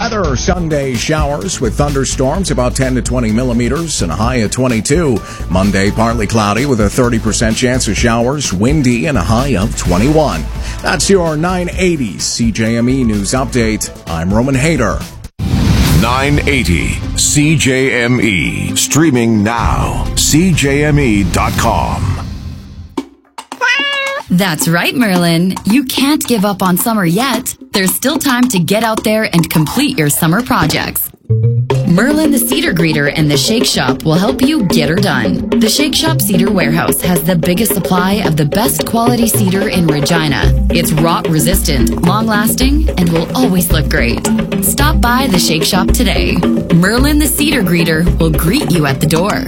weather, Sunday showers with thunderstorms about 10 to 20 millimeters and a high of 22. Monday, partly cloudy with a 30% chance of showers, windy and a high of 21. That's your 980 CJME News Update. I'm Roman Hayter. 980 CJME. Streaming now. CJME.com. That's right, Merlin. You can't give up on summer yet. There's still time to get out there and complete your summer projects. Merlin the Cedar Greeter and the Shake Shop will help you get her done. The Shake Shop Cedar Warehouse has the biggest supply of the best quality cedar in Regina. It's rot resistant, long lasting, and will always look great. Stop by the Shake Shop today. Merlin the Cedar Greeter will greet you at the door.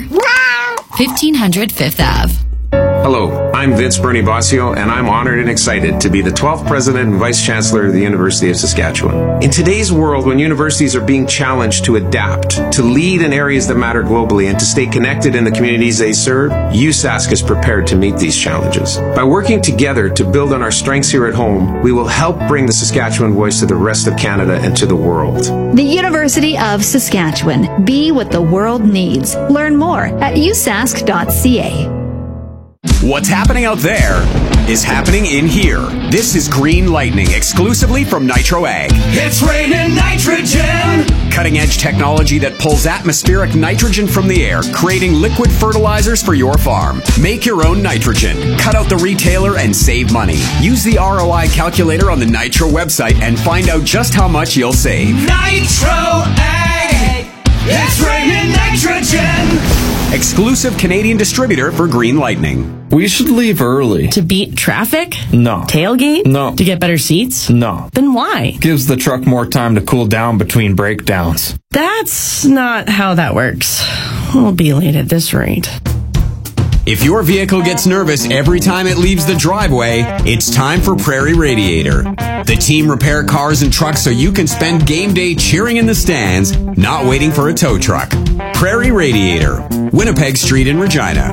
1500 Fifth Ave. Hello, I'm Vince Bernie Bossio, and I'm honored and excited to be the 12th President and Vice Chancellor of the University of Saskatchewan. In today's world, when universities are being challenged to adapt, to lead in areas that matter globally, and to stay connected in the communities they serve, USask is prepared to meet these challenges. By working together to build on our strengths here at home, we will help bring the Saskatchewan voice to the rest of Canada and to the world. The University of Saskatchewan. Be what the world needs. Learn more at usask.ca. What's happening out there is happening in here. This is Green Lightning, exclusively from Nitro Ag. It's raining nitrogen! Cutting-edge technology that pulls atmospheric nitrogen from the air, creating liquid fertilizers for your farm. Make your own nitrogen. Cut out the retailer and save money. Use the ROI calculator on the Nitro website and find out just how much you'll save. Nitro Ag! It's raining nitrogen! Exclusive Canadian distributor for Green Lightning. We should leave early. To beat traffic? No. Tailgate? No. To get better seats? No. Then why? Gives the truck more time to cool down between breakdowns. That's not how that works. We'll be late at this rate. If your vehicle gets nervous every time it leaves the driveway, it's time for Prairie Radiator. The team repair cars and trucks so you can spend game day cheering in the stands, not waiting for a tow truck. Prairie Radiator, Winnipeg Street in Regina.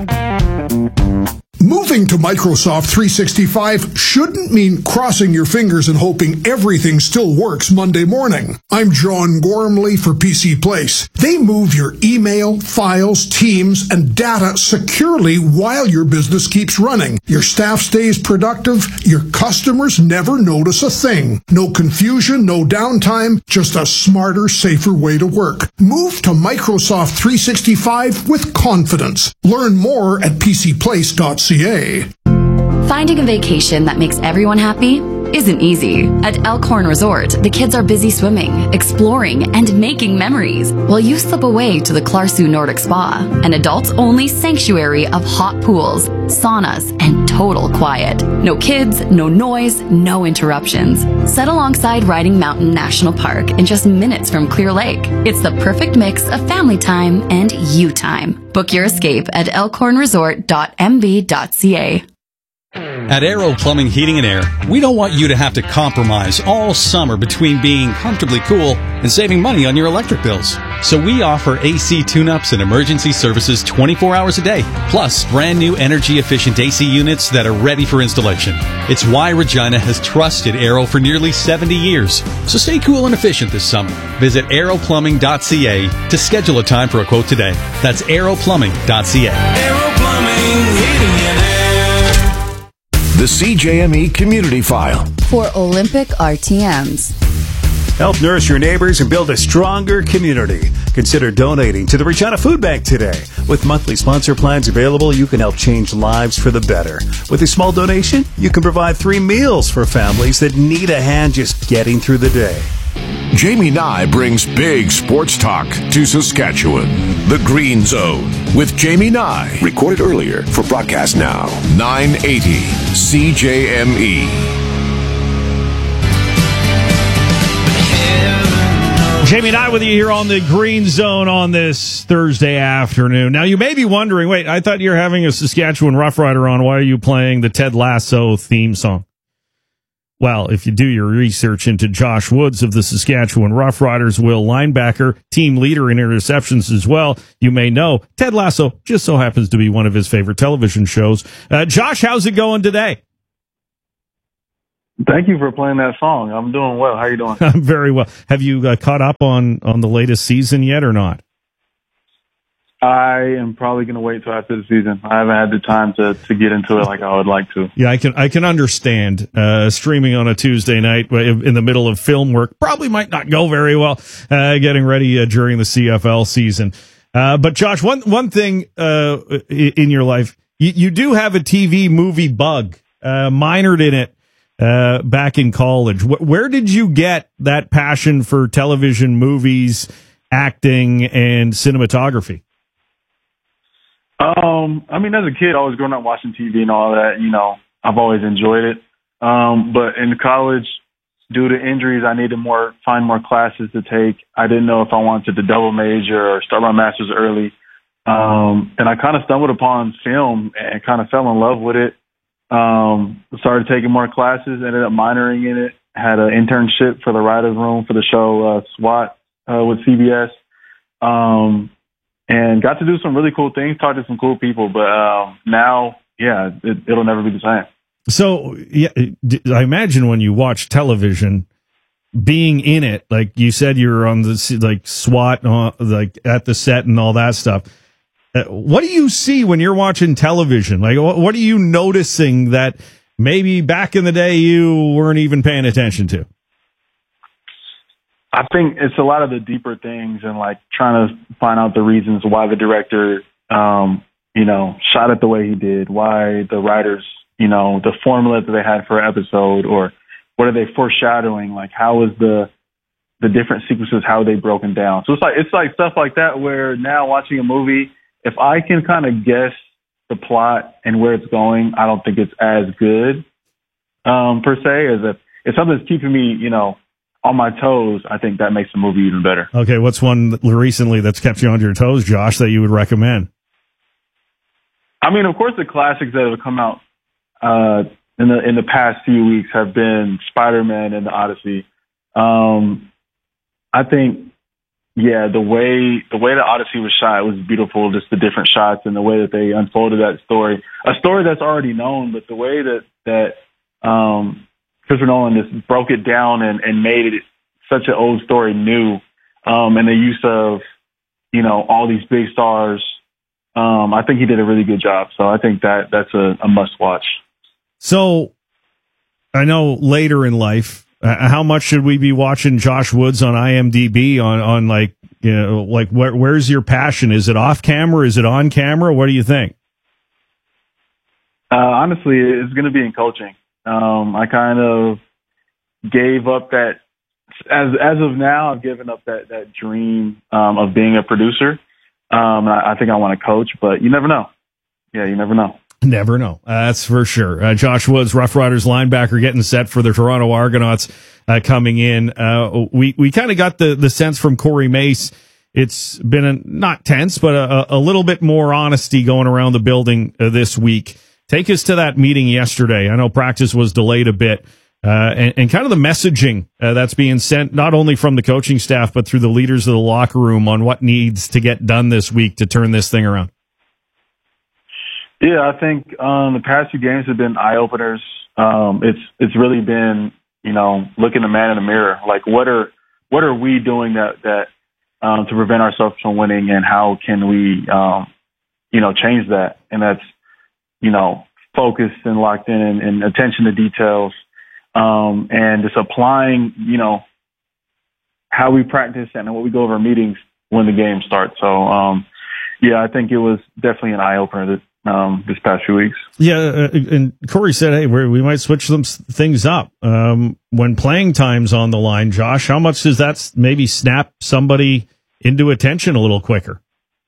Moving to Microsoft 365 shouldn't mean crossing your fingers and hoping everything still works Monday morning. I'm John Gormley for PC Place. They move your email, files, teams, and data securely while your business keeps running. Your staff stays productive. Your customers never notice a thing. No confusion, no downtime, just a smarter, safer way to work. Move to Microsoft 365 with confidence. Learn more at pcplace.ca. Finding a vacation that makes everyone happy isn't easy. At Elkhorn Resort, the kids are busy swimming, exploring, and making memories, while you slip away to the Clarsu Nordic Spa, an adults-only sanctuary of hot pools, saunas, and total quiet. No kids, no noise, no interruptions. Set alongside Riding Mountain National Park in just minutes from Clear Lake. It's the perfect mix of family time and you time. Book your escape at elkhornresort.mb.ca. At Aero Plumbing, Heating and Air, we don't want you to have to compromise all summer between being comfortably cool and saving money on your electric bills. So we offer AC tune-ups and emergency services 24 hours a day, plus brand new energy-efficient AC units that are ready for installation. It's why Regina has trusted Aero for nearly 70 years. So stay cool and efficient this summer. Visit aeroplumbing.ca to schedule a time for a quote today. That's aeroplumbing.ca. Aero Plumbing, Heating and Air. The CJME Community File. For Olympic RTMs. Help nourish your neighbors and build a stronger community. Consider donating to the Regina Food Bank today. With monthly sponsor plans available, you can help change lives for the better. With a small donation, you can provide 3 meals for families that need a hand just getting through the day. Jamie Nye brings big sports talk to Saskatchewan. The Green Zone with Jamie Nye. Recorded earlier for broadcast now. 980 CJME. Jamie Nye with you here on the Green Zone on this Thursday afternoon. Now, you may be wondering, wait, I thought you were having a Saskatchewan Roughrider on. Why are you playing the Ted Lasso theme song? Well, if you do your research into Josh Woods of the Saskatchewan Roughriders, Will linebacker, team leader in interceptions as well, you may know Ted Lasso just so happens to be one of his favorite television shows. Josh, how's it going today? Thank you for playing that song. I'm doing well. How you doing? I'm very well. Have you caught up on the latest season yet or not? I am probably going to wait till after the season. I haven't had the time to get into it like I would like to. Yeah, I can understand streaming on a Tuesday night in the middle of film work probably might not go very well. Getting ready during the CFL season, but Josh, one thing in your life, you do have a TV movie bug. Minored in it back in college. Where did you get that passion for television, movies, acting, and cinematography? I mean, as a kid, I was growing up watching TV and all that. I've always enjoyed it. But in college, due to injuries, I needed to find more classes to take. I didn't know if I wanted to double major or start my master's early. And I kind of stumbled upon film and kind of fell in love with it. Started taking more classes, ended up minoring in it, had an internship for the writer's room for the show SWAT with CBS. And got to do some really cool things, talk to some cool people. But now, yeah, it'll never be the same. So, yeah, I imagine when you watch television, being in it, like you said, you're on the SWAT, like at the set and all that stuff. What do you see when you're watching television? Like, what are you noticing that maybe back in the day you weren't even paying attention to? I think it's a lot of the deeper things and like trying to find out the reasons why the director, shot it the way he did, why the writers, the formula that they had for an episode, or what are they foreshadowing? Like, how is the different sequences, how are they broken down? So it's like stuff like that where now watching a movie, if I can kind of guess the plot and where it's going, I don't think it's as good, per se, as if something's keeping me, on my toes. I think that makes the movie even better. Okay, what's one recently that's kept you on your toes, Josh, that you would recommend? I mean, of course, the classics that have come out in the past few weeks have been Spider-Man and the Odyssey. I think, yeah, the way the Odyssey was shot was beautiful. Just the different shots and the way that they unfolded that story, a story that's already known, but the way that Christopher Nolan just broke it down and made it such an old story new, and the use of, all these big stars. I think he did a really good job. So I think that's a must watch. So I know later in life, how much should we be watching Josh Woods on IMDb on where's your passion? Is it off camera? Is it on camera? What do you think? Honestly, it's going to be in coaching. I kind of gave up that, as of now, I've given up that dream of being a producer. I think I want to coach, but you never know. Yeah, you never know. Never know. That's for sure. Josh Woods, Rough Riders linebacker, getting set for the Toronto Argonauts coming in. We kind of got the sense from Corey Mace. It's been not tense, but a little bit more honesty going around the building this week. Take us to that meeting yesterday. I know practice was delayed a bit, and kind of the messaging that's being sent not only from the coaching staff, but through the leaders of the locker room on what needs to get done this week to turn this thing around. Yeah, I think the past few games have been eye-openers. It's really been, looking the man in the mirror. Like, what are we doing that to prevent ourselves from winning, and how can we, change that? And that's, focused and locked in and attention to details, and just applying, how we practice and what we go over meetings when the game starts. So, I think it was definitely an eye-opener this past few weeks. Yeah, and Corey said, hey, we might switch some things up. When playing time's on the line, Josh, how much does that maybe snap somebody into attention a little quicker?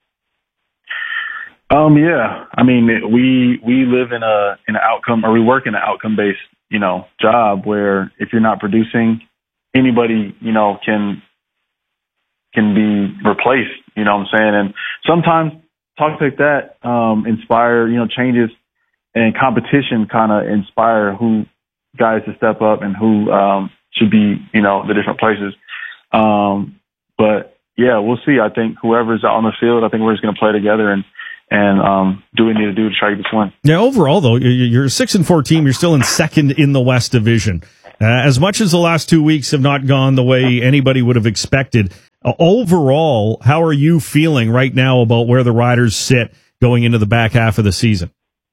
Yeah. I mean, we live in an outcome, or we work in an outcome-based, job where if you're not producing, anybody, can be replaced, you know what I'm saying? And sometimes talks like that, inspire, changes, and competition kind of inspire who guys to step up and who, should be, the different places. But yeah, we'll see. I think whoever's out on the field, I think we're just going to play together and do what we need to do to try to get this win. Yeah, overall, though, you're a 6-4 team. You're still in second in the West Division. As much as the last 2 weeks have not gone the way anybody would have expected, overall, how are you feeling right now about where the Riders sit going into the back half of the season?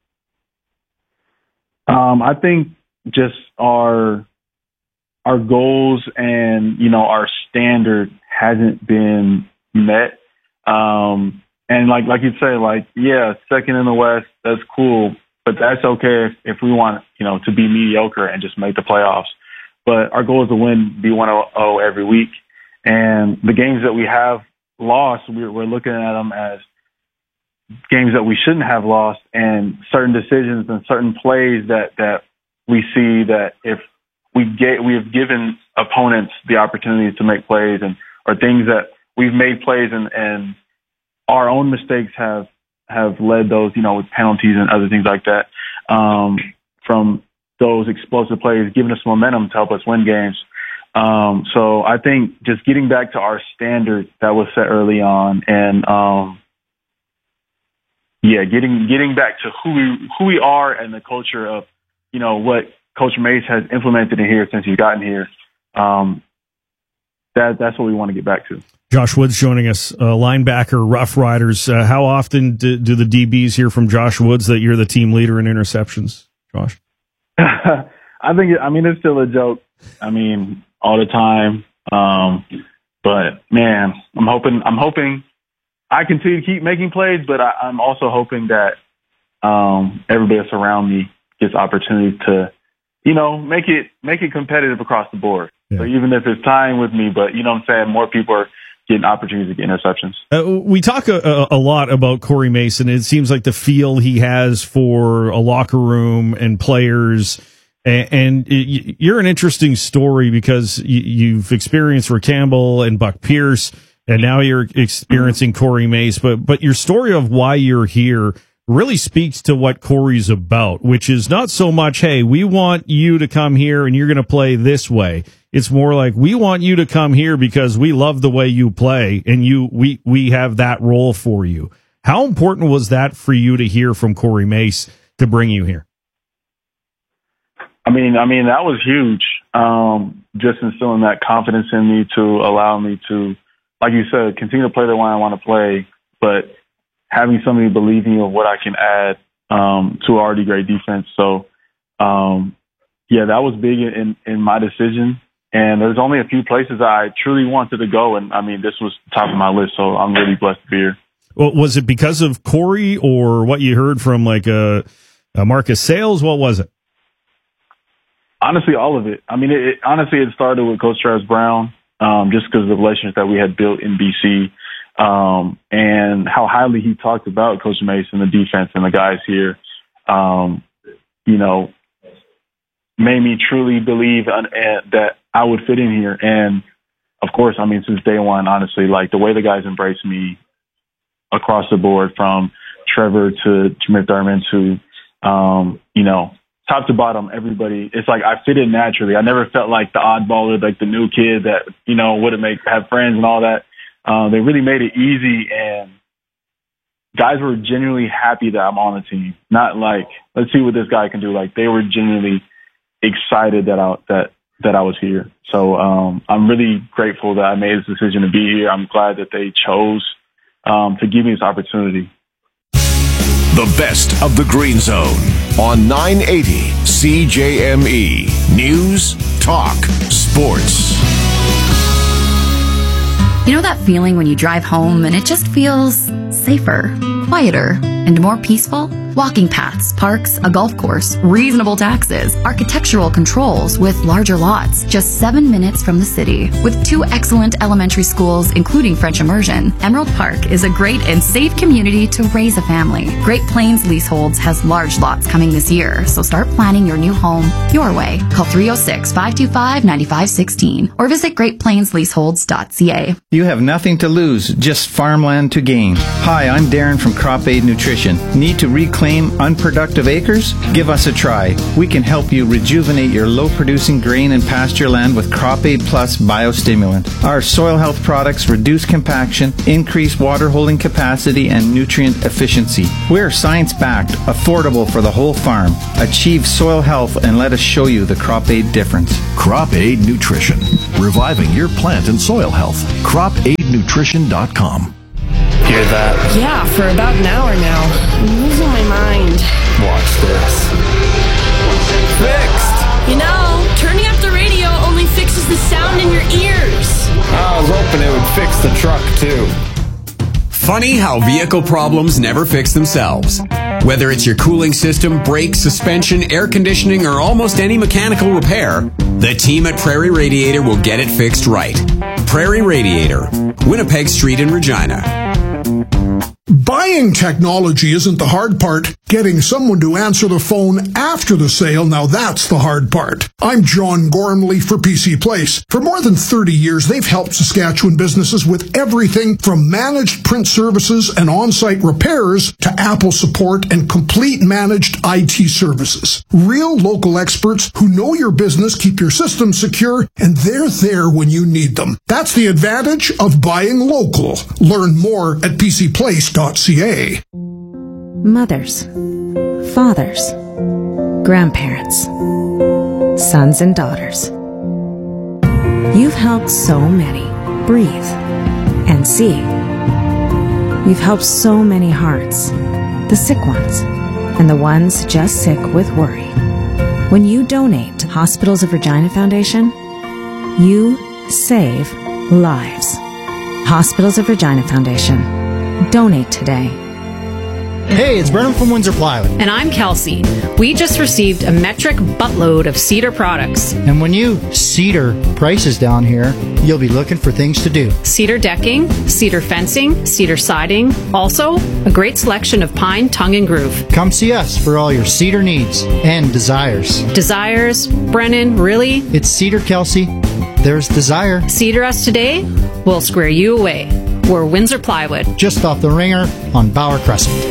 I think just our goals and, our standard hasn't been met. And like you'd say, second in the West, that's cool, but that's okay if we want, to be mediocre and just make the playoffs. But our goal is to win, be 1-0 every week. And the games that we have lost, we're looking at them as games that we shouldn't have lost, and certain decisions and certain plays that we see that if we have given opponents the opportunity to make plays, or things that we've made plays and our own mistakes have led those, with penalties and other things like that, from those explosive plays, giving us momentum to help us win games. So I think just getting back to our standard that was set early on, and getting back to who we are and the culture of, what Coach Mace has implemented in here since he's gotten here. That's what we want to get back to. Josh Woods joining us, linebacker, Rough Riders. How often do the DBs hear from Josh Woods that you're the team leader in interceptions, Josh? It's still a joke. All the time. But man, I'm hoping I continue to keep making plays, but I'm also hoping that everybody that's around me gets opportunities to, make it competitive across the board. Yeah. So even if it's tying with me, but what I'm saying, more people are getting opportunities to get interceptions. We talk a lot about Corey Mason. It seems like the feel he has for a locker room and players. And you're an interesting story because you've experienced Rick Campbell and Buck Pierce, and now you're experiencing Corey Mace. But your story of why you're here really speaks to what Corey's about, which is not so much, hey, we want you to come here and you're going to play this way. It's more like, we want you to come here because we love the way you play, and we have that role for you. How important was that for you to hear from Corey Mace to bring you here? That was huge. Just instilling that confidence in me to allow me to, like you said, continue to play the way I want to play, but having somebody believe in you of what I can add to already great defense. So, that was big in my decision. And there's only a few places I truly wanted to go, and this was top of my list. So I'm really blessed to be here. Well, was it because of Corey or what you heard from Marcus Sales? What was it? Honestly, all of it. It started with Coach Travis Brown, just because of the relationship that we had built in BC, and how highly he talked about Coach Mason, the defense, and the guys here. Made me truly believe that I would fit in here. And of course, since day one, honestly, the way the guys embraced me across the board, from Trevor to McDermott to, top to bottom, everybody, it's like I fit in naturally. I never felt like the oddball or the new kid that, wouldn't have friends and all that. They really made it easy, and guys were genuinely happy that I'm on the team. Not like, let's see what this guy can do. They were genuinely excited that I was here. So I'm really grateful that I made this decision to be here. I'm glad that they chose to give me this opportunity. The best of the Green Zone on 980 CJME. News, talk, sports. You know that feeling when you drive home and it just feels safer, quieter, and more peaceful? Walking paths, parks, a golf course, reasonable taxes, architectural controls with larger lots, just 7 minutes from the city. With 2 excellent elementary schools, including French immersion, Emerald Park is a great and safe community to raise a family. Great Plains Leaseholds has large lots coming this year, so start planning your new home your way. Call 306-525-9516 or visit greatplainsleaseholds.ca. You have nothing to lose, just farmland to gain. Hi, I'm Darren from Crop Aid Nutrition. Need to reclaim reclaim unproductive acres? Give us a try. We can help you rejuvenate your low-producing grain and pasture land with Crop Aid Plus biostimulant. Our soil health products reduce compaction, increase water holding capacity, and nutrient efficiency. We're science-backed, affordable for the whole farm. Achieve soil health and let us show you the Crop Aid difference. Crop Aid Nutrition, reviving your plant and soil health. CropAidNutrition.com. Hear that? Yeah, for about an hour now. I'm losing my mind. Watch this. Fixed! You know, turning up the radio only fixes the sound in your ears. I was hoping it would fix the truck, too. Funny how vehicle problems never fix themselves. Whether it's your cooling system, brakes, suspension, air conditioning, or almost any mechanical repair, the team at Prairie Radiator will get it fixed right. Prairie Radiator, Winnipeg Street in Regina. Buying technology isn't the hard part. Getting someone to answer the phone after the sale, now that's the hard part. I'm John Gormley for PC Place. For more than 30 years, they've helped Saskatchewan businesses with everything from managed print services and on-site repairs to Apple support and complete managed IT services. Real local experts who know your business, keep your systems secure, and they're there when you need them. That's the advantage of buying local. Learn more at pcplace.ca. Mothers, fathers, grandparents, sons and daughters. You've helped so many breathe and see. You've helped so many hearts, the sick ones and the ones just sick with worry. When you donate to Hospitals of Regina Foundation, you save lives. Hospitals of Regina Foundation. Donate today. Hey, it's Brennan from Windsor Plywood. And I'm Kelsey. We just received a metric buttload of cedar products. And when you cedar prices down here, you'll be looking for things to do. Cedar decking, cedar fencing, cedar siding. Also, a great selection of pine, tongue, and groove. Come see us for all your cedar needs and desires. Desires? Brennan, really? It's Cedar, Kelsey. There's desire. Cedar us today, we'll square you away. We're Windsor Plywood. Just off the Ringer on Bauer Crescent.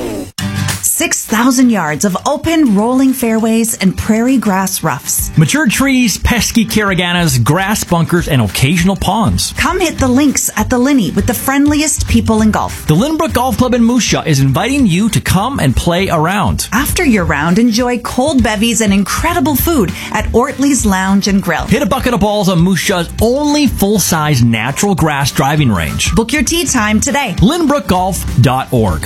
6,000 yards of open, rolling fairways and prairie grass roughs. Mature trees, pesky caraganas, grass bunkers, and occasional ponds. Come hit the links at the Linney with the friendliest people in golf. The Lynbrook Golf Club in Moose Jaw is inviting you to come and play around. After your round, enjoy cold bevies and incredible food at Ortley's Lounge and Grill. Hit a bucket of balls on Moose Jaw's only full-size natural grass driving range. Book your tee time today. LynbrookGolf.org.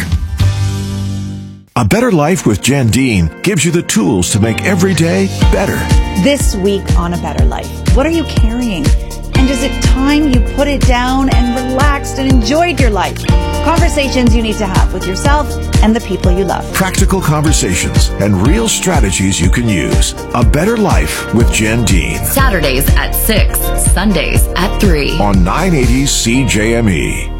A Better Life with Jen Dean gives you the tools to make every day better. This week on A Better Life, what are you carrying? And is it time you put it down and relaxed and enjoyed your life? Conversations you need to have with yourself and the people you love. Practical conversations and real strategies you can use. A Better Life with Jen Dean. Saturdays at 6, Sundays at 3. On 980 CJME.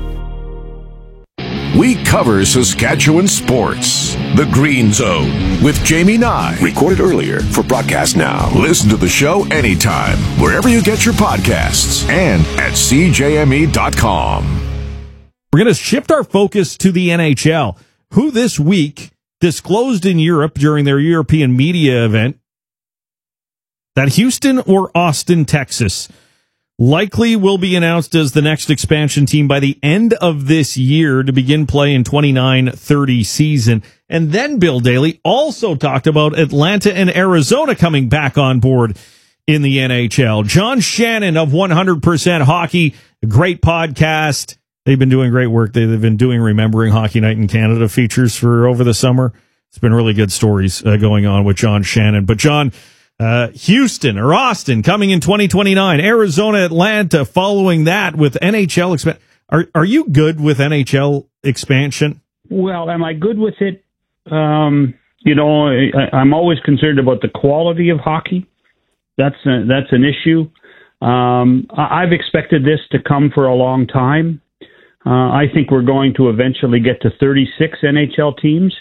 We cover Saskatchewan sports. The Green Zone with Jamie Nye. Recorded earlier for broadcast now. Listen to the show anytime, wherever you get your podcasts and at CJME.com. We're going to shift our focus to the NHL, who this week disclosed in Europe during their European media event that Houston or Austin, Texas likely will be announced as the next expansion team by the end of this year to begin play in 29-30 season. And then Bill Daly also talked about Atlanta and Arizona coming back on board in the NHL. John Shannon of 100% Hockey, a great podcast. They've been doing great work. They've been doing Remembering Hockey Night in Canada features for over the summer. It's been really good stories going on with John Shannon. But John, Houston or Austin coming in 2029, Arizona, Atlanta following that with NHL expansion. Are you good with NHL expansion? Well, am I good with it? I'm always concerned about the quality of hockey. That's an issue. I've expected this to come for a long time. I think we're going to eventually get to 36 NHL teams.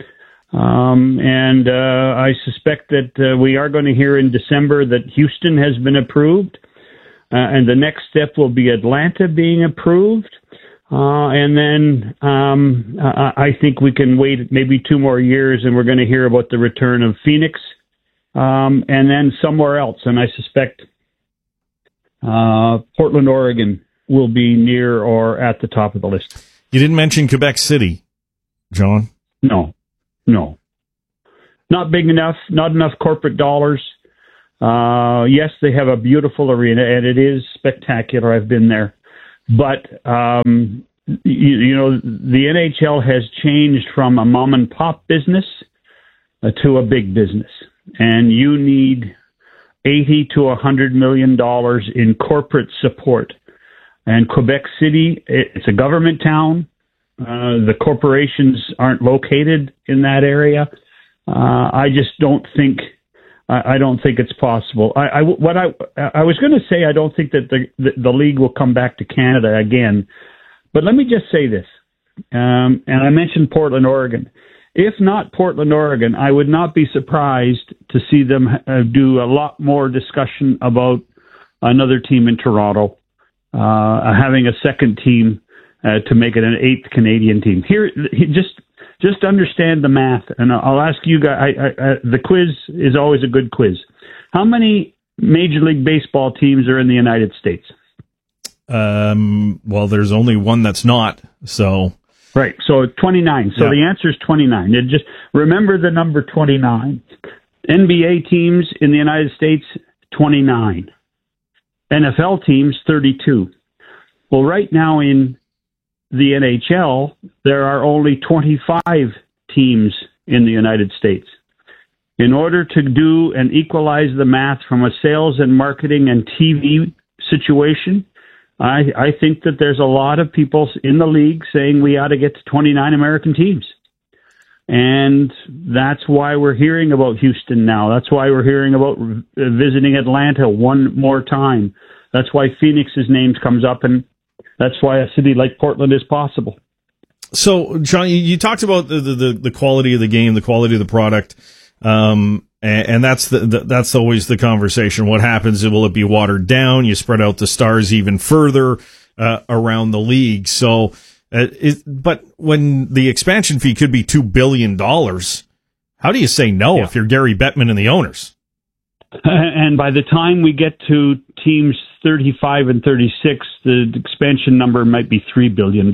And I suspect that we are going to hear in December that Houston has been approved, and the next step will be Atlanta being approved. And then I think we can wait maybe 2 more years, and we're going to hear about the return of Phoenix, and then somewhere else. And I suspect Portland, Oregon will be near or at the top of the list. You didn't mention Quebec City, John. No. Not big enough, not enough corporate dollars. Yes, they have a beautiful arena, and it is spectacular. I've been there. But, you know, the NHL has changed from a mom-and-pop business to a big business. And you need $80 to $100 million in corporate support. And Quebec City, it's a government town. The corporations aren't located in that area. I just don't think... I don't think it's possible. I was going to say I don't think that the league will come back to Canada again, but let me just say this, and I mentioned Portland, Oregon. If not Portland, Oregon, I would not be surprised to see them do a lot more discussion about another team in Toronto, having a second team to make it an 8th Canadian team. Here, just understand the math, and I'll ask you guys. The quiz is always a good quiz. How many Major League Baseball teams are in the United States? Well, there's only one that's not. So right. So 29. So the answer is 29. Just remember the number 29. NBA teams in the United States, 29. NFL teams, 32. Well, right now in the NHL, there are only 25 teams in the United States. In order to do and equalize the math from a sales and marketing and TV situation, I think that there's a lot of people in the league saying we ought to get to 29 American teams. And that's why we're hearing about Houston now. That's why we're hearing about visiting Atlanta one more time. That's why Phoenix's name comes up, and that's why a city like Portland is possible. So, John, you talked about the quality of the game, the quality of the product, and that's always the conversation. What happens? Will it be watered down? You spread out the stars even further around the league. So, but when the expansion fee could be $2 billion, how do you say no if you're Gary Bettman and the owners? And by the time we get to teams 35 and 36, the expansion number might be $3 billion.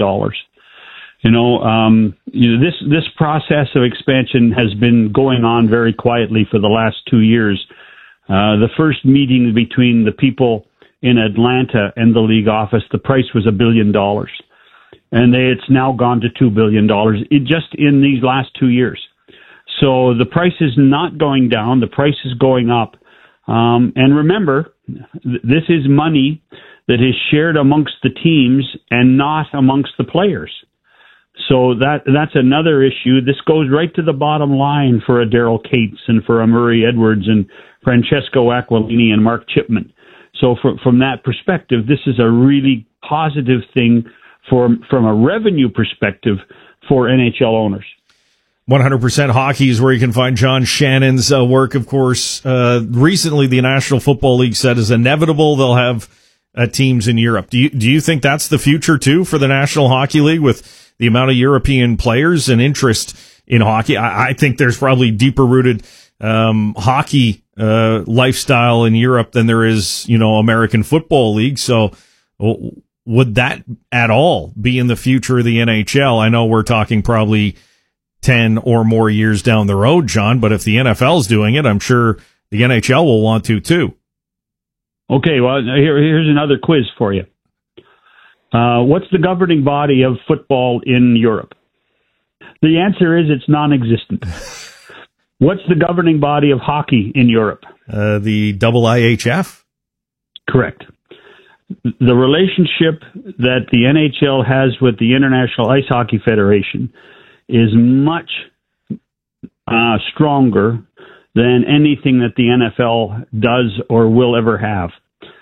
This process of expansion has been going on very quietly for the last 2 years. The first meeting between the people in Atlanta and the league office, the price was $1 billion. And it's now gone to $2 billion just in these last 2 years. So the price is not going down. The price is going up. And remember, this is money that is shared amongst the teams and not amongst the players. So that's another issue. This goes right to the bottom line for a Daryl Cates and for a Murray Edwards and Francesco Aquilini and Mark Chipman. So from that perspective, this is a really positive thing from a revenue perspective for NHL owners. 100% Hockey is where you can find John Shannon's work, of course. Recently, the National Football League said is inevitable they'll have teams in Europe. Do you think that's the future, too, for the National Hockey League with the amount of European players and interest in hockey? I think there's probably deeper-rooted hockey lifestyle in Europe than there is, American Football League. So would that at all be in the future of the NHL? I know we're talking probably 10 or more years down the road, John, but if the NFL's doing it, I'm sure the NHL will want to too. Okay, well, here's another quiz for you. What's the governing body of football in Europe? The answer is it's non-existent. What's the governing body of hockey in Europe? The IIHF? Correct. The relationship that the NHL has with the International Ice Hockey Federation is much stronger than anything that the NFL does or will ever have.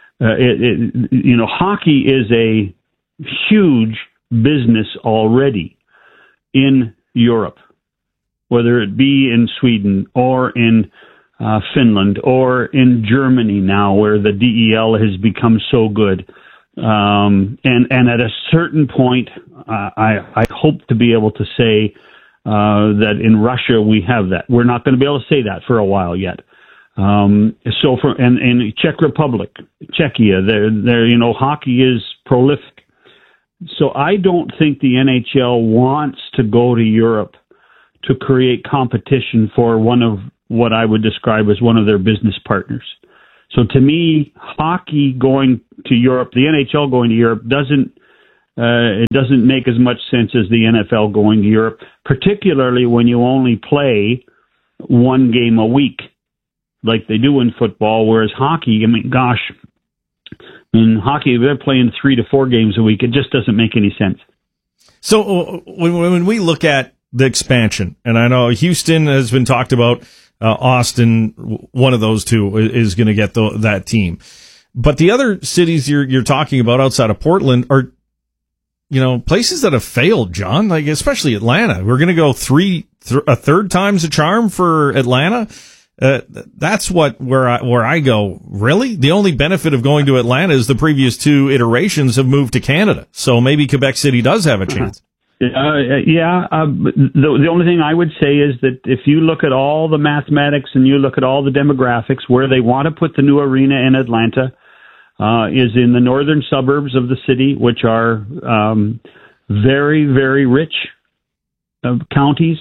Hockey is a huge business already in Europe, whether it be in Sweden or in Finland or in Germany now, where the DEL has become so good. And at a certain point, I hope to be able to say that in Russia we have that. We're not going to be able to say that for a while yet. And Czech Republic, Czechia, there, hockey is prolific. So I don't think the NHL wants to go to Europe to create competition for one of what I would describe as one of their business partners. So to me, hockey going to Europe, the NHL going to Europe doesn't make as much sense as the NFL going to Europe, particularly when you only play one game a week like they do in football, whereas hockey, in hockey, they're playing 3 to 4 games a week. It just doesn't make any sense. So when we look at the expansion, and I know Houston has been talked about, Austin, one of those two is going to get that team. But the other cities you're talking about outside of Portland are, places that have failed, John, like especially Atlanta. We're going to go a third time's a charm for Atlanta. That's where I go, really? The only benefit of going to Atlanta is the previous 2 iterations have moved to Canada. So maybe Quebec City does have a chance. The only thing I would say is that if you look at all the mathematics and you look at all the demographics, where they want to put the new arena in Atlanta is in the northern suburbs of the city, which are very, very rich counties,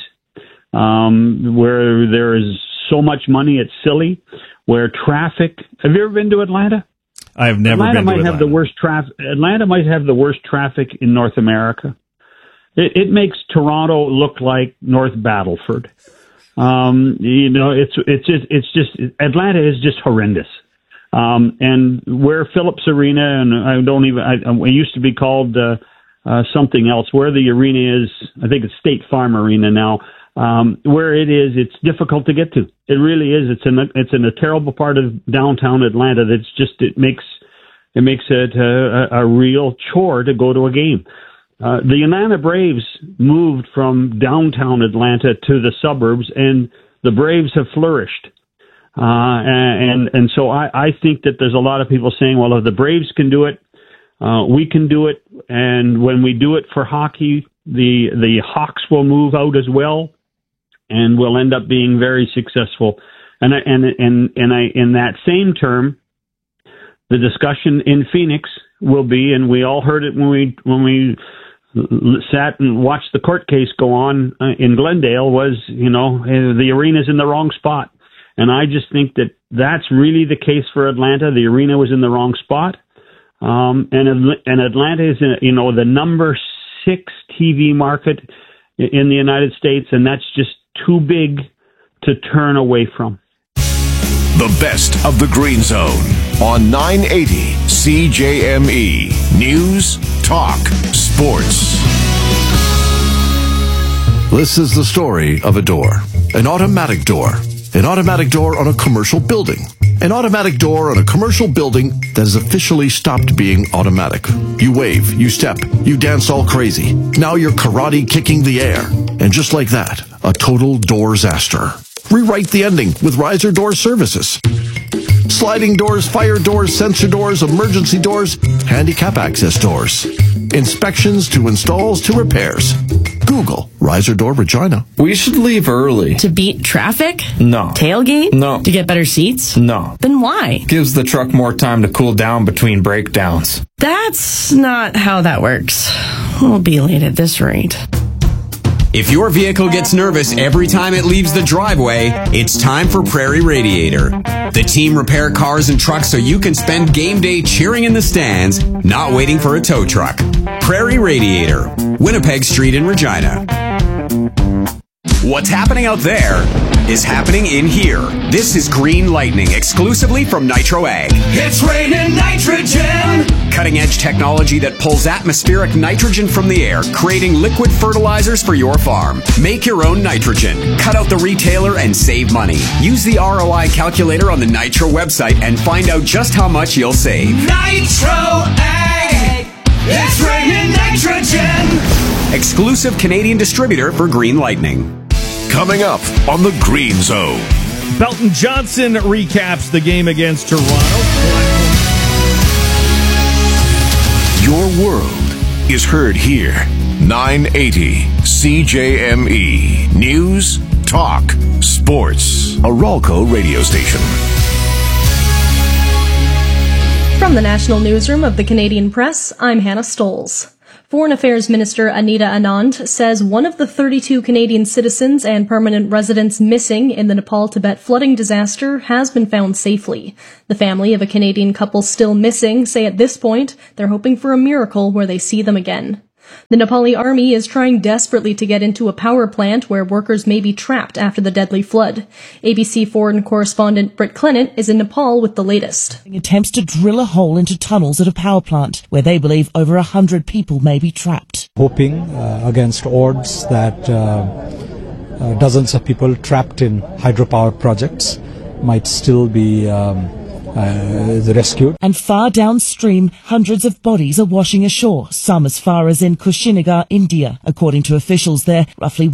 where there is so much money it's silly, where traffic. Have you ever been to Atlanta? I have never been to Atlanta. Atlanta might have the worst traffic in North America. It makes Toronto look like North Battleford. It's just Atlanta is just horrendous. And where Phillips Arena, and it used to be called something else, where the arena is, I think it's State Farm Arena now. Where it is, it's difficult to get to. It really is. It's in a terrible part of downtown Atlanta. It makes it a real chore to go to a game. The Atlanta Braves moved from downtown Atlanta to the suburbs, and the Braves have flourished. And so I think that there's a lot of people saying, well, if the Braves can do it, we can do it. And when we do it for hockey, the Hawks will move out as well, and will end up being very successful. And in that same term, the discussion in Phoenix will be, and we all heard it when we sat and watched the court case go on in Glendale, was, the arena's in the wrong spot. And I just think that that's really the case for Atlanta. The arena was in the wrong spot. And Atlanta is, the number 6 TV market in the United States, and that's just too big to turn away from. The best of the Green Zone on 980 CJME. News, talk, sports. This is the story of a door. An automatic door. An automatic door on a commercial building. An automatic door on a commercial building that has officially stopped being automatic. You wave, you step, you dance all crazy. Now you're karate kicking the air. And just like that, a total doorsaster. Rewrite the ending with Riser Door Services. Sliding doors, fire doors, sensor doors, emergency doors, handicap access doors. Inspections to installs to repairs. Google Riser Door Regina. We should leave early. To beat traffic? No. Tailgate? No. To get better seats? No. Then why? Gives the truck more time to cool down between breakdowns. That's not how that works. We'll be late at this rate. If your vehicle gets nervous every time it leaves the driveway, it's time for Prairie Radiator. The team repair cars and trucks so you can spend game day cheering in the stands, not waiting for a tow truck. Prairie Radiator, Winnipeg Street in Regina. What's happening out there is happening in here. This is Green Lightning, exclusively from Nitro Ag. It's raining nitrogen! Cutting-edge technology that pulls atmospheric nitrogen from the air, creating liquid fertilizers for your farm. Make your own nitrogen. Cut out the retailer and save money. Use the ROI calculator on the Nitro website and find out just how much you'll save. Nitro Ag! It's raining nitrogen! Exclusive Canadian distributor for Green Lightning. Coming up on the Green Zone. Belton Johnson recaps the game against Toronto. Your world is heard here. 980 CJME. News, talk, sports. A Ralco radio station. From the National Newsroom of the Canadian Press, I'm Hannah Stolz. Foreign Affairs Minister Anita Anand says one of the 32 Canadian citizens and permanent residents missing in the Nepal-Tibet flooding disaster has been found safely. The family of a Canadian couple still missing say at this point they're hoping for a miracle where they see them again. The Nepali army is trying desperately to get into a power plant where workers may be trapped after the deadly flood. ABC foreign correspondent Britt Clennett is in Nepal with the latest. Attempts to drill a hole into tunnels at a power plant where they believe over 100 people may be trapped. Hoping against odds that dozens of people trapped in hydropower projects might still be rescued. And far downstream, hundreds of bodies are washing ashore, some as far as in Kushinagar, India. According to officials there, roughly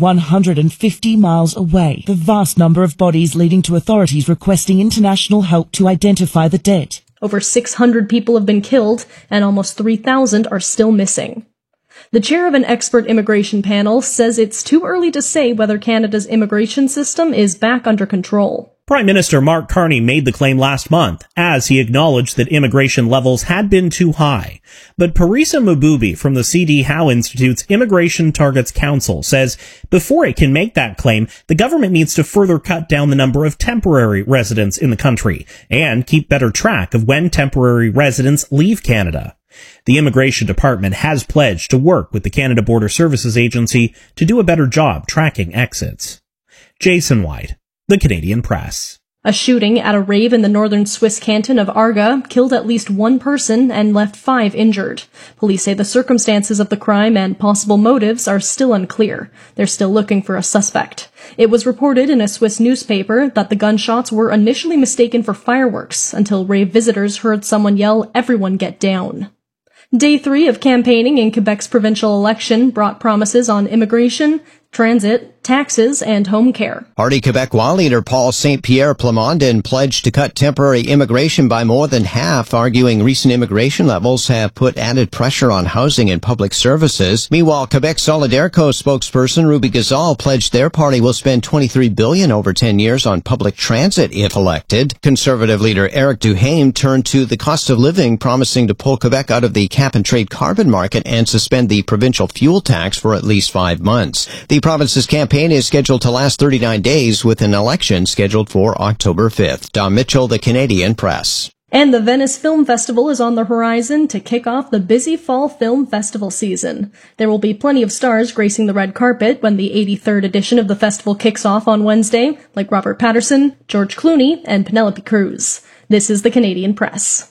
150 miles away. The vast number of bodies leading to authorities requesting international help to identify the dead. Over 600 people have been killed, and almost 3,000 are still missing. The chair of an expert immigration panel says it's too early to say whether Canada's immigration system is back under control. Prime Minister Mark Carney made the claim last month, as he acknowledged that immigration levels had been too high. But Parisa Mububi from the C.D. Howe Institute's Immigration Targets Council says before it can make that claim, the government needs to further cut down the number of temporary residents in the country and keep better track of when temporary residents leave Canada. The Immigration Department has pledged to work with the Canada Border Services Agency to do a better job tracking exits. Jason White, The Canadian Press. A shooting at a rave in the northern Swiss canton of Arga killed at least one person and left 5 injured. Police say the circumstances of the crime and possible motives are still unclear. They're still looking for a suspect. It was reported in a Swiss newspaper that the gunshots were initially mistaken for fireworks until rave visitors heard someone yell, "Everyone get down." Day 3 of campaigning in Quebec's provincial election brought promises on immigration, transit, taxes, and home care. Parti Québécois leader Paul Saint-Pierre Plamondon pledged to cut temporary immigration by more than half, arguing recent immigration levels have put added pressure on housing and public services. Meanwhile, Quebec Solidarco spokesperson Ruby Gazal pledged their party will spend $23 billion over 10 years on public transit if elected. Conservative leader Eric Duhaime turned to the cost of living, promising to pull Quebec out of the cap-and-trade carbon market and suspend the provincial fuel tax for at least 5 months. The province's campaign is scheduled to last 39 days, with an election scheduled for October 5th. Don Mitchell, The Canadian Press. And the Venice Film Festival is on the horizon to kick off the busy fall film festival season. There will be plenty of stars gracing the red carpet when the 83rd edition of the festival kicks off on Wednesday, like Robert Pattinson, George Clooney, and Penelope Cruz. This is The Canadian Press.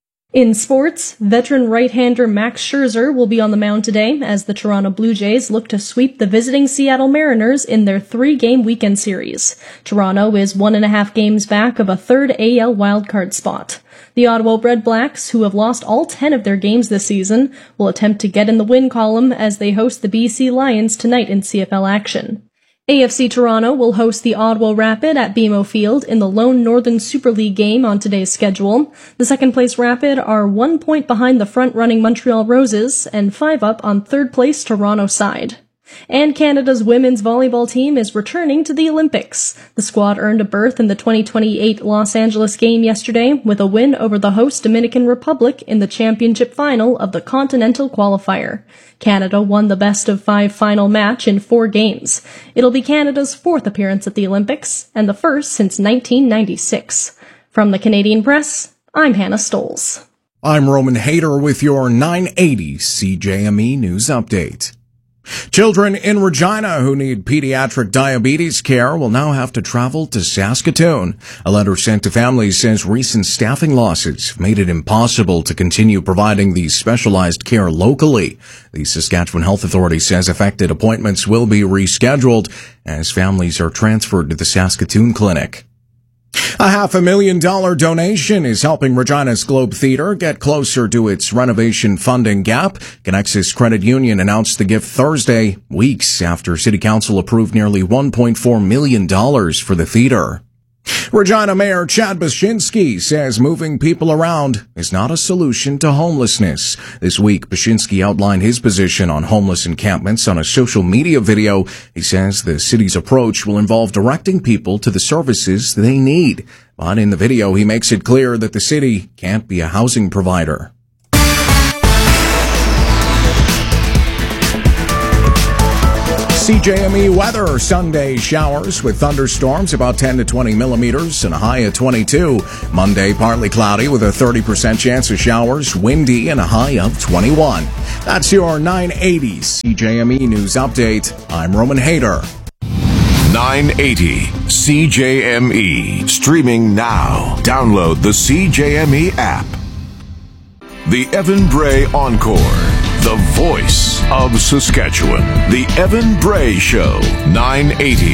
In sports, veteran right-hander Max Scherzer will be on the mound today as the Toronto Blue Jays look to sweep the visiting Seattle Mariners in their 3-game weekend series. Toronto is 1.5 games back of a third AL wildcard spot. The Ottawa Red Blacks, who have lost all 10 of their games this season, will attempt to get in the win column as they host the BC Lions tonight in CFL action. AFC Toronto will host the Ottawa Rapid at BMO Field in the lone Northern Super League game on today's schedule. The second-place Rapid are 1 point behind the front-running Montreal Roses and 5 up on third-place Toronto side. And Canada's women's volleyball team is returning to the Olympics. The squad earned a berth in the 2028 Los Angeles game yesterday with a win over the host Dominican Republic in the championship final of the Continental Qualifier. Canada won the best-of-5 final match in 4 games. It'll be Canada's 4th appearance at the Olympics and the first since 1996. From the Canadian Press, I'm Hannah Stolz. I'm Roman Hayter with your 980 CJME News Update. Children in Regina who need pediatric diabetes care will now have to travel to Saskatoon. A letter sent to families says recent staffing losses made it impossible to continue providing these specialized care locally. The Saskatchewan Health Authority says affected appointments will be rescheduled as families are transferred to the Saskatoon Clinic. A $500,000 donation is helping Regina's Globe Theatre get closer to its renovation funding gap. Connexus Credit Union announced the gift Thursday, weeks after City Council approved nearly $1.4 million for the theatre. Regina Mayor Chad Baczynski says moving people around is not a solution to homelessness. This week, Baczynski outlined his position on homeless encampments on a social media video. He says the city's approach will involve directing people to the services they need. But in the video, he makes it clear that the city can't be a housing provider. CJME weather, Sunday showers with thunderstorms about 10 to 20 millimeters and a high of 22. Monday, partly cloudy with a 30% chance of showers, windy and a high of 21. That's your 980 CJME News Update. I'm Roman Hayter. 980 CJME. Streaming now. Download the CJME app. The Evan Bray Encore. The voice of Saskatchewan. The Evan Bray Show. 980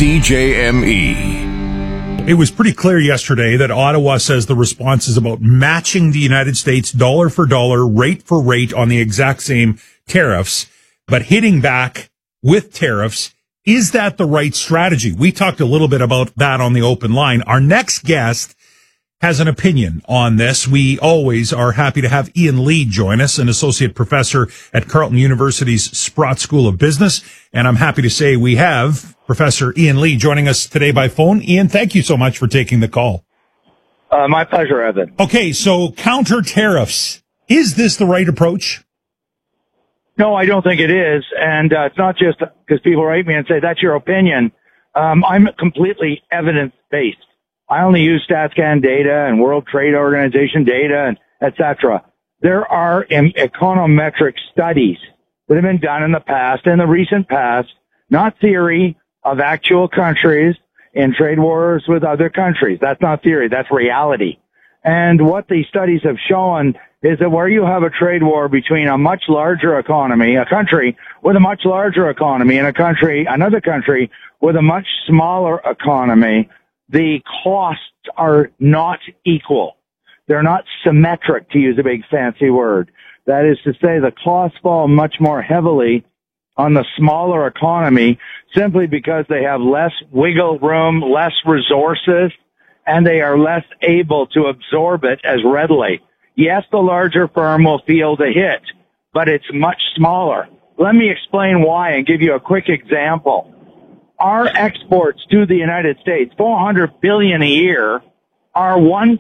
CJME. It was pretty clear yesterday that Ottawa says the response is about matching the United States dollar for dollar, rate for rate on the exact same tariffs, but hitting back with tariffs. Is that the right strategy? We talked a little bit about that on the open line. Our next guest has an opinion on this. We always are happy to have Ian Lee join us, an associate professor at Carleton University's Sprott School of Business. And I'm happy to say we have Professor Ian Lee joining us today by phone. Ian, thank you so much for taking the call. My pleasure, Evan. Okay, so counter tariffs. Is this the right approach? No, I don't think it is. And it's not just because people write me and say, that's your opinion. I'm completely evidence-based. I only use StatsCan data and World Trade Organization data and et cetera. There are econometric studies that have been done in the past, in the recent past, not theory, of actual countries in trade wars with other countries. That's not theory, that's reality. And what these studies have shown is that where you have a trade war between a much larger economy, a country with a much larger economy, and another country with a much smaller economy, the costs are not equal. They're not symmetric, to use a big fancy word. That is to say, the costs fall much more heavily on the smaller economy simply because they have less wiggle room, less resources, and they are less able to absorb it as readily. Yes, the larger firm will feel the hit, but it's much smaller. Let me explain why and give you a quick example. Our exports to the United States, $400 billion a year, are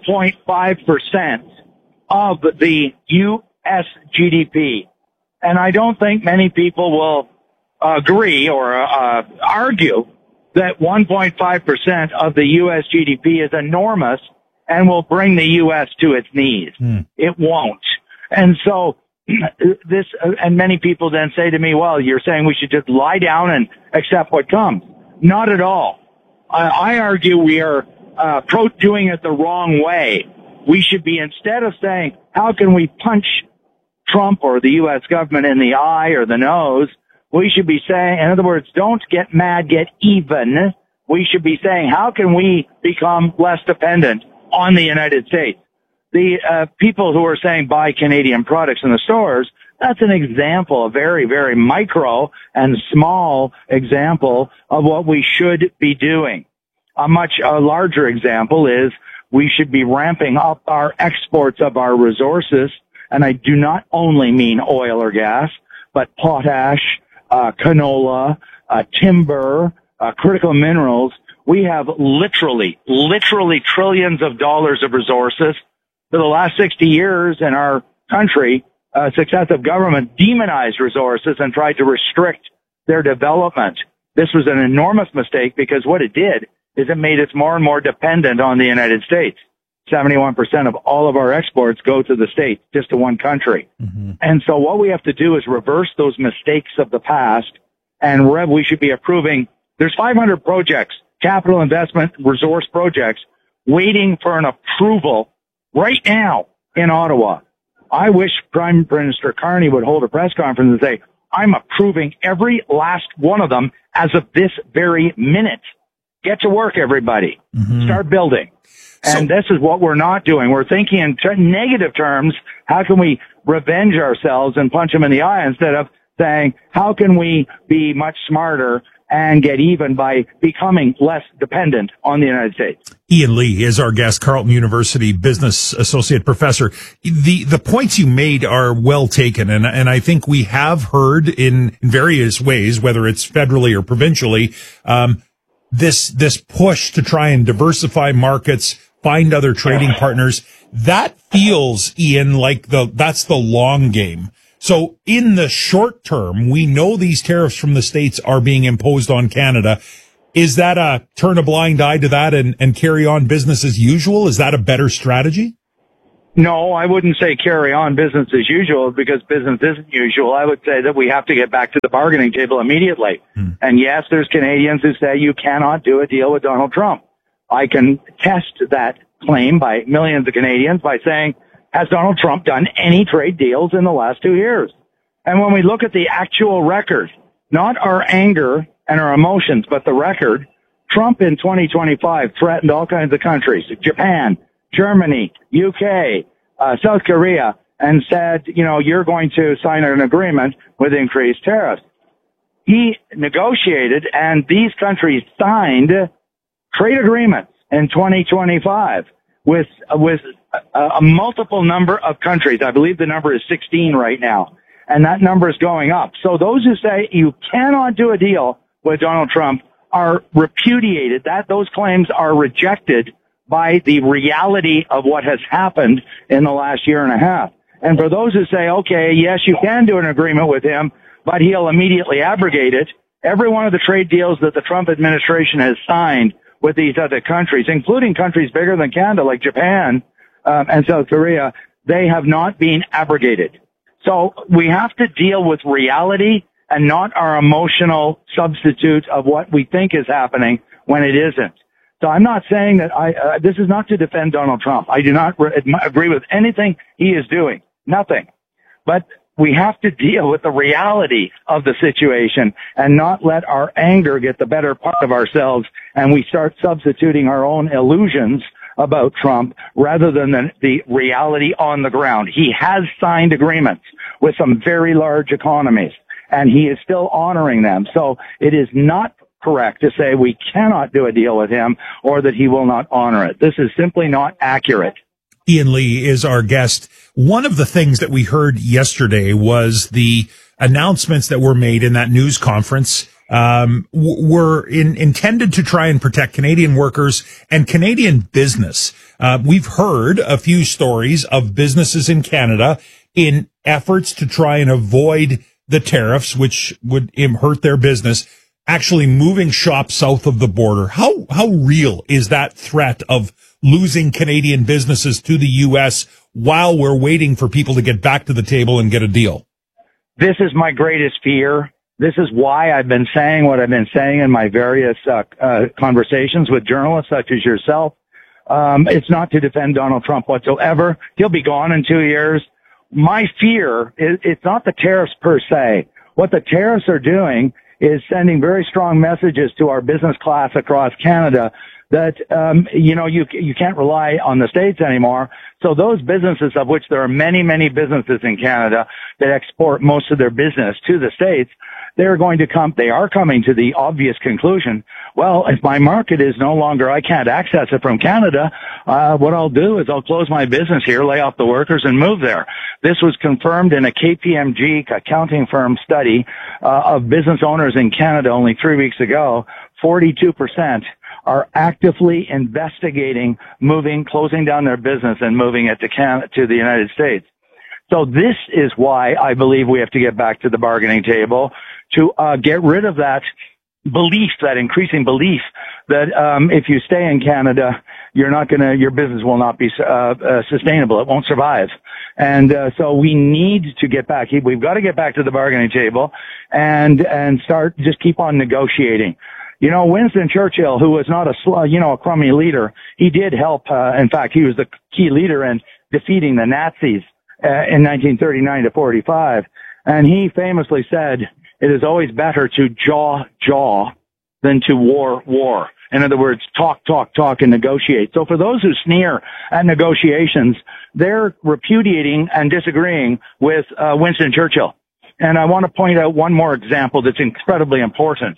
1.5% of the U.S. GDP. And I don't think many people will agree or argue that 1.5% of the U.S. GDP is enormous and will bring the U.S. to its knees. It won't. And so and many people then say to me, well, you're saying we should just lie down and accept what comes. Not at all. I argue we are doing it the wrong way. We should be, instead of saying, how can we punch Trump or the U.S. government in the eye or the nose, we should be saying, in other words, don't get mad, get even. We should be saying, how can we become less dependent on the United States? The people who are saying buy Canadian products in the stores, that's an example, a very, very micro and small example of what we should be doing. A much larger example is we should be ramping up our exports of our resources, and I do not only mean oil or gas, but potash, canola, timber, critical minerals. We have literally trillions of dollars of resources. For the last 60 years in our country, successive government demonized resources and tried to restrict their development. This was an enormous mistake because what it did is it made us more and more dependent on the United States. 71% of all of our exports go to the States, just to one country. Mm-hmm. And so what we have to do is reverse those mistakes of the past, and we should be approving. There's 500 projects, capital investment resource projects, waiting for an approval right now in Ottawa. I wish Prime Minister Carney would hold a press conference and say, I'm approving every last one of them as of this very minute. Get to work, everybody. Mm-hmm. Start building. And this is what we're not doing. We're thinking in negative terms, how can we revenge ourselves and punch them in the eye, instead of saying, how can we be much smarter and get even by becoming less dependent on the United States. Ian Lee is our guest, Carleton University Business Associate Professor. The points you made are well taken, and I think we have heard in various ways, whether it's federally or provincially, this push to try and diversify markets, find other trading partners. That feels, Ian, like that's the long game. So in the short term, we know these tariffs from the States are being imposed on Canada. Is that a turn a blind eye to that and carry on business as usual? Is that a better strategy? No, I wouldn't say carry on business as usual, because business isn't usual. I would say that we have to get back to the bargaining table immediately. And yes, there's Canadians who say you cannot do a deal with Donald Trump. I can test that claim by millions of Canadians by saying, has Donald Trump done any trade deals in the last 2 years? And when we look at the actual record, not our anger and our emotions, but the record, Trump in 2025 threatened all kinds of countries, Japan, Germany, UK, South Korea, and said, you're going to sign an agreement with increased tariffs. He negotiated, and these countries signed trade agreements in 2025 with a multiple number of countries. I believe the number is 16 right now, and that number is going up. So those who say you cannot do a deal with Donald Trump are repudiated. Those claims are rejected by the reality of what has happened in the last year and a half. And for those who say, okay, yes, you can do an agreement with him, but he'll immediately abrogate it, every one of the trade deals that the Trump administration has signed with these other countries, including countries bigger than Canada like Japan and South Korea, they have not been abrogated. So we have to deal with reality and not our emotional substitute of what we think is happening when it isn't. So I'm not saying that this is not to defend Donald Trump. I do not agree with anything he is doing. Nothing. But we have to deal with the reality of the situation and not let our anger get the better part of ourselves, and we start substituting our own illusions about Trump rather than the reality on the ground. He has signed agreements with some very large economies, and he is still honoring them. So it is not correct to say we cannot do a deal with him or that he will not honor it. This is simply not accurate. Ian Lee is our guest. One of the things that we heard yesterday was the announcements that were made in that news conference were intended to try and protect Canadian workers and Canadian business. We've heard a few stories of businesses in Canada in efforts to try and avoid the tariffs, which would hurt their business, actually moving shop south of the border. How real is that threat of losing Canadian businesses to the U.S. while we're waiting for people to get back to the table and get a deal? This is my greatest fear. This is why I've been saying what I've been saying in my various conversations with journalists such as yourself. It's not to defend Donald Trump whatsoever. He'll be gone in 2 years. My fear is it's not the tariffs per se. What the tariffs are doing is sending very strong messages to our business class across Canada that, you can't rely on the States anymore. So those businesses, of which there are many, many businesses in Canada that export most of their business to the States, they are coming to the obvious conclusion, well, if my market is no longer, I can't access it from Canada, what I'll do is I'll close my business here, lay off the workers, and move there. This was confirmed in a KPMG accounting firm study of business owners in Canada only 3 weeks ago. 42% are actively investigating closing down their business and moving it to the United States. So this is why I believe we have to get back to the bargaining table to get rid of that belief, that increasing belief that if you stay in Canada, your business will not be sustainable. It won't survive. And so we need to get back. We've got to get back to the bargaining table and just keep on negotiating. Winston Churchill, who was not a crummy leader, he did help. In fact, he was the key leader in defeating the Nazis in 1939 to 45. And he famously said, it is always better to jaw than to war. In other words, talk, and negotiate. So for those who sneer at negotiations, they're repudiating and disagreeing with Winston Churchill. And I want to point out one more example that's incredibly important.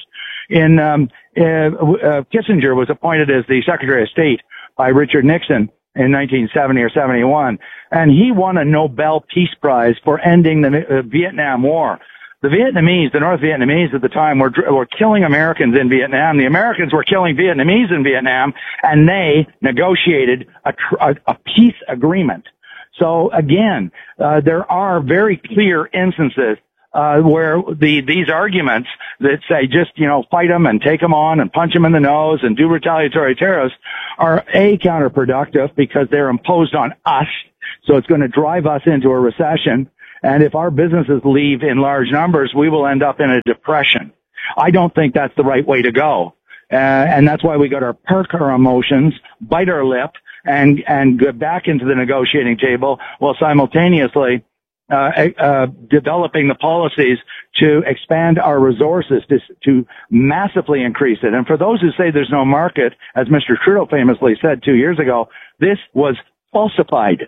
Kissinger was appointed as the Secretary of State by Richard Nixon in 1970 or 71, and he won a Nobel Peace Prize for ending the Vietnam War. The Vietnamese, the North Vietnamese at the time, were killing Americans in Vietnam. The Americans were killing Vietnamese in Vietnam, and they negotiated a peace agreement. So again, there are very clear instances where these arguments that say just, fight them and take them on and punch them in the nose and do retaliatory tariffs are counterproductive because they're imposed on us. So it's going to drive us into a recession. And if our businesses leave in large numbers, we will end up in a depression. I don't think that's the right way to go. And that's why we got to perk our emotions, bite our lip, and go back into the negotiating table while simultaneously developing the policies to expand our resources to massively increase it. And for those who say there's no market, as Mr. Trudeau famously said 2 years ago, this was falsified,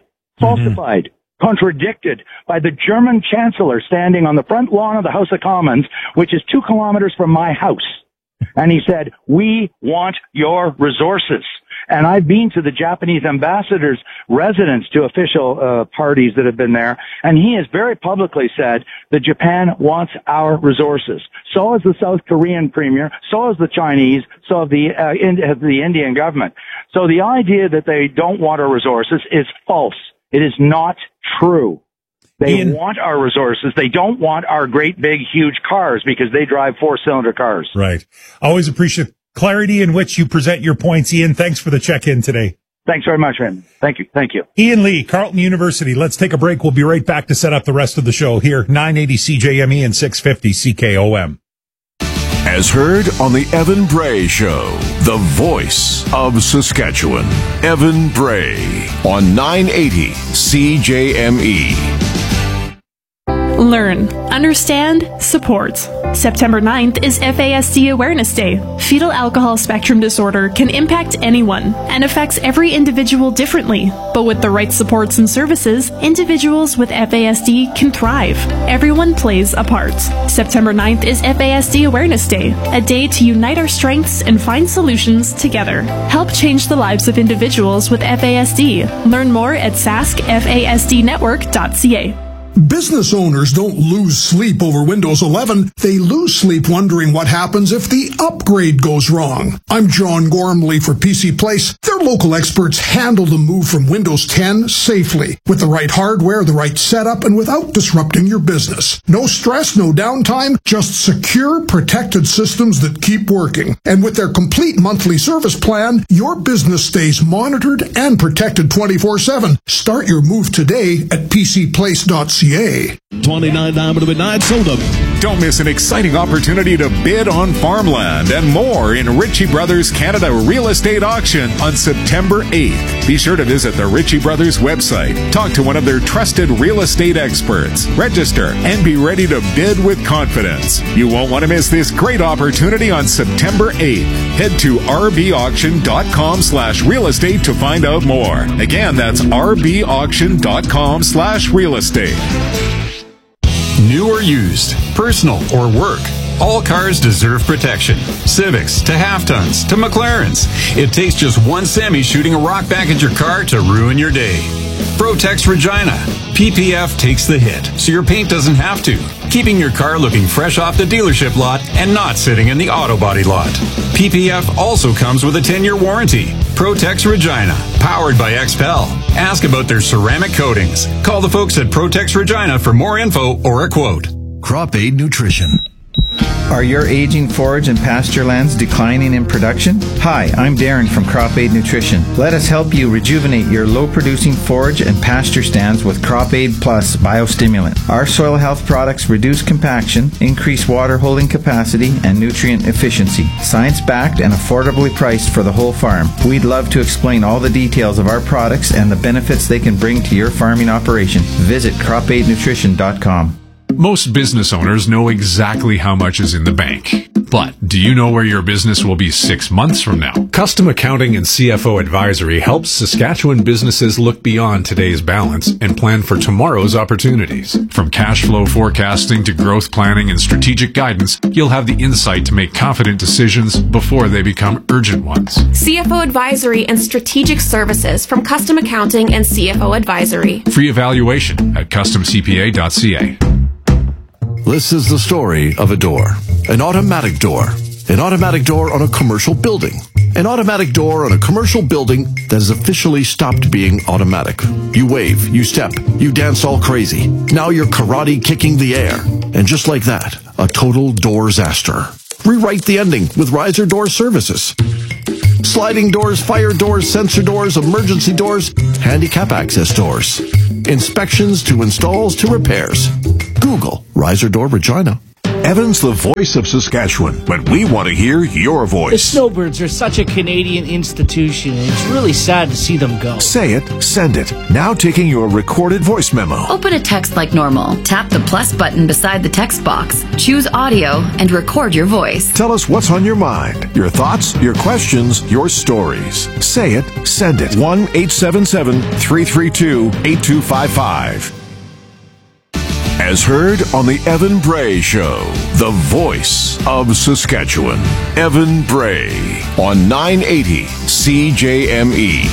contradicted by the German Chancellor standing on the front lawn of the House of Commons, which is 2 kilometers from my house. And he said, we want your resources. And I've been to the Japanese ambassador's residence to official parties that have been there, and he has very publicly said that Japan wants our resources. So has the South Korean premier, so has the Chinese, so has the Indian government. So the idea that they don't want our resources is false. It is not true. They want our resources. They don't want our great, big, huge cars because they drive 4-cylinder cars. Right. Always appreciate clarity in which you present your points, Ian. Thanks for the check-in today. Thanks very much, Raymond. Thank you. Thank you. Ian Lee, Carleton University. Let's take a break. We'll be right back to set up the rest of the show here, 980 CJME and 650 CKOM. As heard on the Evan Bray Show, the voice of Saskatchewan. Evan Bray on 980 CJME. Learn, understand, support. September 9th is FASD Awareness Day. Fetal alcohol spectrum disorder can impact anyone and affects every individual differently. But with the right supports and services, individuals with FASD can thrive. Everyone plays a part. September 9th is FASD Awareness Day, a day to unite our strengths and find solutions together. Help change the lives of individuals with FASD. Learn more at saskfasdnetwork.ca. Business owners don't lose sleep over Windows 11. They lose sleep wondering what happens if the upgrade goes wrong. I'm John Gormley for PC Place. Their local experts handle the move from Windows 10 safely, with the right hardware, the right setup, and without disrupting your business. No stress, no downtime, just secure, protected systems that keep working. And with their complete monthly service plan, your business stays monitored and protected 24/7. Start your move today at PCPlace.ca. 29 Diamond Midnight Soda. Don't miss an exciting opportunity to bid on farmland and more in Ritchie Brothers Canada Real Estate Auction on September 8th. Be sure to visit the Ritchie Brothers website. Talk to one of their trusted real estate experts. Register and be ready to bid with confidence. You won't want to miss this great opportunity on September 8th. Head to rbauction.com/real estate to find out more. Again, that's rbauction.com/real estate. New or used, personal or work, all cars deserve protection. Civics to half-tons to McLarens. It takes just one semi shooting a rock back at your car to ruin your day. Protex Regina. PPF takes the hit, so your paint doesn't have to, keeping your car looking fresh off the dealership lot and not sitting in the auto body lot. PPF also comes with a 10-year warranty. Protex Regina, powered by XPEL. Ask about their ceramic coatings. Call the folks at Protex Regina for more info or a quote. Crop Aid Nutrition. Are your aging forage and pasture lands declining in production? Hi, I'm Darren from Crop Aid Nutrition. Let us help you rejuvenate your low-producing forage and pasture stands with Crop Aid Plus Biostimulant. Our soil health products reduce compaction, increase water holding capacity, and nutrient efficiency. Science-backed and affordably priced for the whole farm. We'd love to explain all the details of our products and the benefits they can bring to your farming operation. Visit cropaidnutrition.com. Most business owners know exactly how much is in the bank. But do you know where your business will be 6 months from now? Custom Accounting and CFO Advisory helps Saskatchewan businesses look beyond today's balance and plan for tomorrow's opportunities. From cash flow forecasting to growth planning and strategic guidance, you'll have the insight to make confident decisions before they become urgent ones. CFO Advisory and Strategic Services from Custom Accounting and CFO Advisory. Free evaluation at customcpa.ca. This is the story of a door. An automatic door. An automatic door on a commercial building. An automatic door on a commercial building that has officially stopped being automatic. You wave, you step, you dance all crazy. Now you're karate kicking the air. And just like that, a total door-zaster. Rewrite the ending with Riser Door Services. Sliding doors, fire doors, sensor doors, emergency doors, handicap access doors. Inspections to installs to repairs. Google Riser Door Regina. Evan's the voice of Saskatchewan, but we want to hear your The voice. Snowbirds are such a Canadian institution, and it's really sad to see them go. Say it, send it. Now taking your recorded voice memo. Open a text like normal. Tap the plus button beside the text box. Choose audio and record your voice. Tell us what's on your mind, your thoughts, your questions, your stories. Say it, send it. 1-877-332-8255. As heard on the Evan Bray Show, the voice of Saskatchewan. Evan Bray on 980 CJME.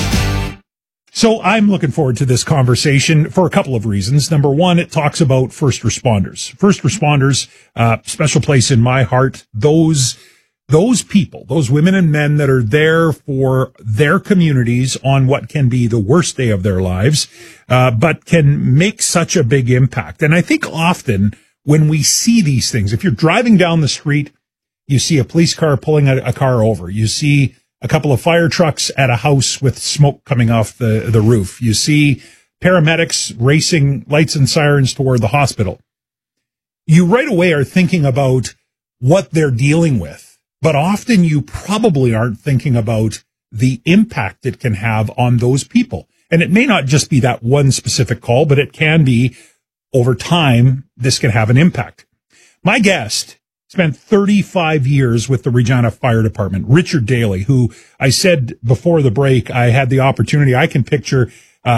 So I'm looking forward to this conversation for a couple of reasons. Number one, it talks about first responders. First responders, special place in my heart. Those people, those women and men that are there for their communities on what can be the worst day of their lives, but can make such a big impact. And I think often when we see these things, if you're driving down the street, you see a police car pulling a car over. You see a couple of fire trucks at a house with smoke coming off the roof. You see paramedics racing lights and sirens toward the hospital. You right away are thinking about what they're dealing with. But often you probably aren't thinking about the impact it can have on those people. And it may not just be that one specific call, but it can be over time, this can have an impact. My guest spent 35 years with the Regina Fire Department, Richard Daly, who I said before the break, I had the opportunity, I can picture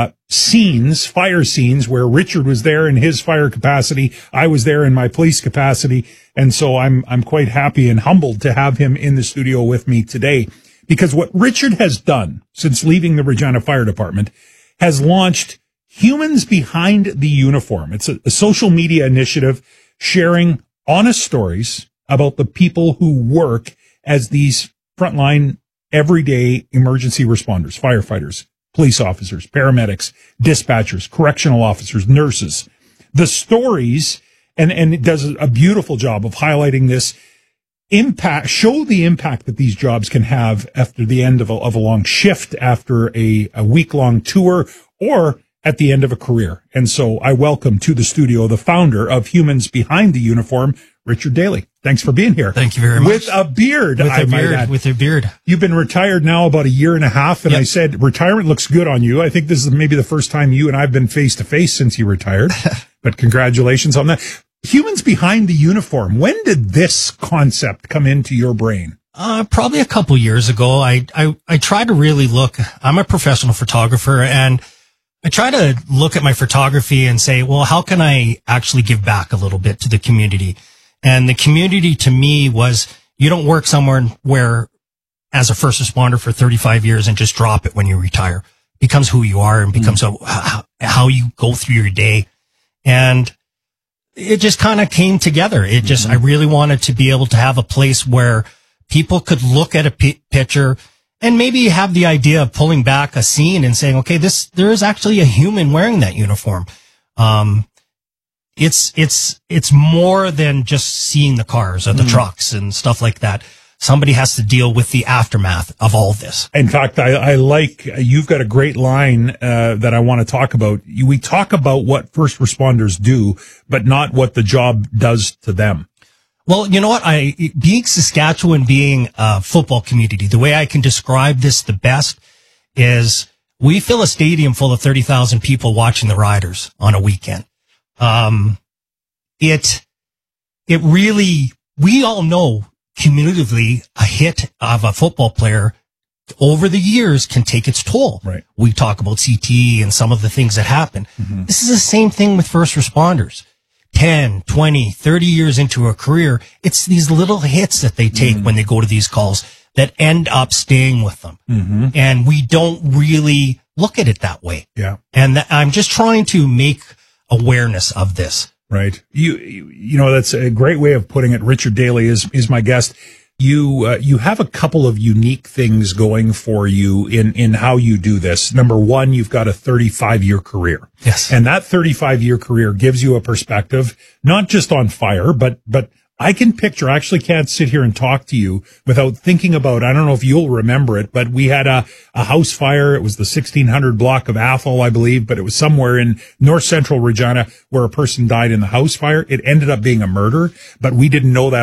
fire scenes where Richard was there in his fire capacity. I was there in my police capacity. And so I'm quite happy and humbled to have him in the studio with me today, because what Richard has done since leaving the Regina Fire Department has launched Humans Behind the Uniform. It's a social media initiative sharing honest stories about the people who work as these frontline everyday emergency responders, firefighters, police officers, paramedics, dispatchers, correctional officers, nurses. The stories, and it does a beautiful job of highlighting this impact, show the impact that these jobs can have after the end of a long shift, after a week-long tour, or at the end of a career. And so I welcome to the studio the founder of Humans Behind the Uniform, Richard Daly. Thanks for being here. Thank you very much. With a beard. With a beard. You've been retired now about a year and a half, and yep. I said, retirement looks good on you. I think this is maybe the first time you and I have been face to face since you retired, but congratulations on that. Humans Behind the Uniform. When did this concept come into your brain? Probably a couple years ago. I try to really look, I'm a professional photographer, and I try to look at my photography and say, well, how can I actually give back a little bit to the community? And the community to me was, you don't work somewhere where as a first responder for 35 years and just drop it when you retire. It becomes who you are and becomes how you go through your day. And it just kind of came together. It just, I really wanted to be able to have a place where people could look at a picture and maybe have the idea of pulling back a scene and saying, okay, there is actually a human wearing that uniform. It's more than just seeing the cars or the trucks and stuff like that. Somebody has to deal with the aftermath of all this. In fact, I like, you've got a great line that I want to talk about. We talk about what first responders do, but not what the job does to them. Well, you know what? Being Saskatchewan, being a football community, the way I can describe this the best is we fill a stadium full of 30,000 people watching the Riders on a weekend. It really, we all know cumulatively, a hit of a football player over the years can take its toll. Right. We talk about CTE and some of the things that happen. Mm-hmm. This is the same thing with first responders. 10, 20, 30 years into a career, it's these little hits that they take when they go to these calls that end up staying with them. Mm-hmm. And we don't really look at it that way. Yeah. And I'm just trying to make awareness of this. Right. You know, that's a great way of putting it. Richard Daly is my guest. You have a couple of unique things going for you in how you do this. Number one, you've got a 35-year career. Yes. And that 35-year career gives you a perspective, not just on fire, but I can picture, I actually can't sit here and talk to you without thinking about, I don't know if you'll remember it, but we had a house fire. It was the 1600 block of Athol, I believe, but it was somewhere in north central Regina where a person died in the house fire. It ended up being a murder, but we didn't know that